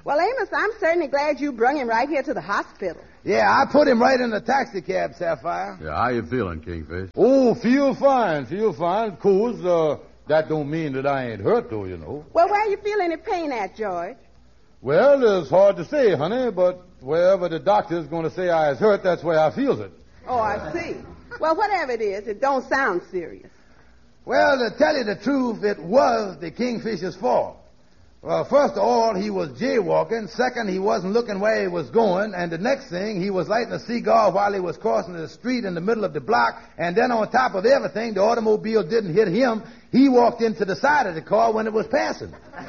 Well, Amos, I'm certainly glad you brung him right here to the hospital. Yeah, I put him right in the taxi cab, Sapphire. Yeah, how you feeling, Kingfish? Oh, feel fine. Of course, that don't mean that I ain't hurt, though, you know. Well, where you feel any pain at, George? Well, it's hard to say, honey, but wherever the doctor's going to say I is hurt, that's where I feels it. Oh, I see. Well, whatever it is, it don't sound serious. Well, to tell you the truth, it was the Kingfisher's fault. Well, first of all, he was jaywalking. Second, he wasn't looking where he was going. And the next thing, he was lighting a cigar while he was crossing the street in the middle of the block. And then on top of everything, the automobile didn't hit him. He walked into the side of the car when it was passing.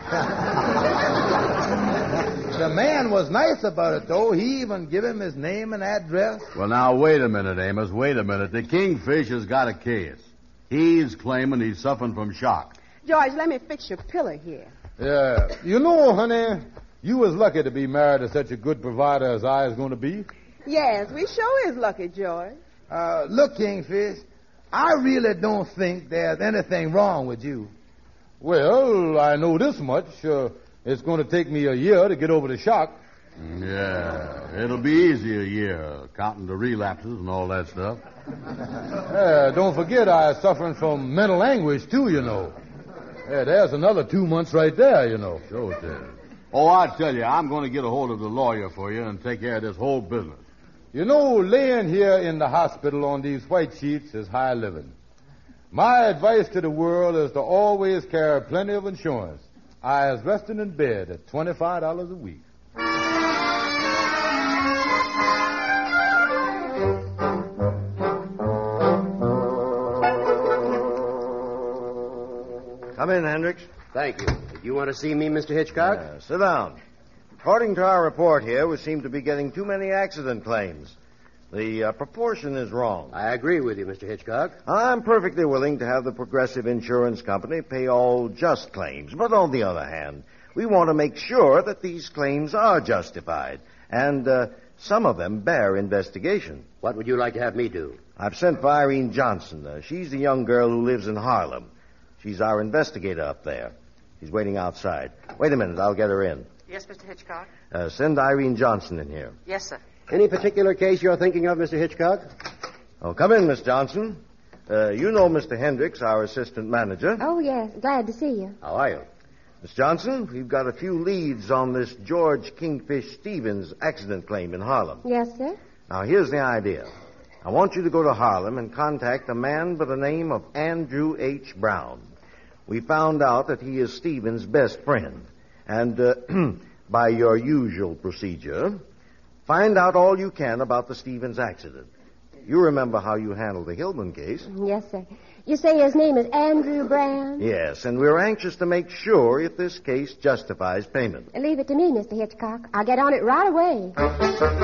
The man was nice about it, though. He even gave him his name and address. Well, now, wait a minute, Amos. Wait a minute. The Kingfish has got a case. He's claiming he's suffering from shock. George, let me fix your pillow here. Yeah. You know, honey, you was lucky to be married to such a good provider as I is going to be. Yes, we sure is lucky, George. Look, Kingfish, I really don't think there's anything wrong with you. Well, I know this much. It's going to take me a year to get over the shock. Yeah, it'll be easy a year, counting the relapses and all that stuff. Don't forget I'm suffering from mental anguish, too, you know. There's another 2 months right there, you know. Sure it is. Oh, I tell you, I'm going to get a hold of the lawyer for you and take care of this whole business. You know, laying here in the hospital on these white sheets is high living. My advice to the world is to always carry plenty of insurance. I is resting in bed at $25 a week. Come in, Hendricks. Thank you. Did you want to see me, Mr. Hitchcock? Sit down. According to our report here, we seem to be getting too many accident claims. The proportion is wrong. I agree with you, Mr. Hitchcock. I'm perfectly willing to have the Progressive Insurance Company pay all just claims. But on the other hand, we want to make sure that these claims are justified. And some of them bear investigation. What would you like to have me do? I've sent for Irene Johnson. She's the young girl who lives in Harlem. She's our investigator up there. She's waiting outside. Wait a minute, I'll get her in. Yes, Mr. Hitchcock? Send Irene Johnson in here. Yes, sir. Any particular case you're thinking of, Mr. Hitchcock? Oh, come in, Miss Johnson. You know Mr. Hendricks, our assistant manager. Oh, yes. Glad to see you. How are you? Miss Johnson, we've got a few leads on this George Kingfish Stevens accident claim in Harlem. Yes, sir. Now, here's the idea. I want you to go to Harlem and contact a man by the name of Andrew H. Brown. We found out that he is Stevens' best friend. And by your usual procedure, find out all you can about the Stevens accident. You remember how you handled the Hillman case. Yes, sir. You say his name is Andrew Brown? Yes, and we're anxious to make sure if this case justifies payment. Leave it to me, Mr. Hitchcock. I'll get on it right away.